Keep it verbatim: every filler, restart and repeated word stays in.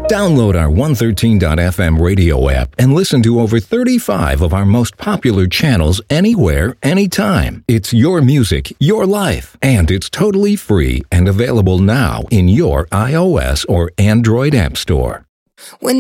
Download our one thirteen dot f m radio app and listen to over thirty-five of our most popular channels anywhere, anytime. It's your music, your life, and it's totally free and available now in your iOS or Android app store. When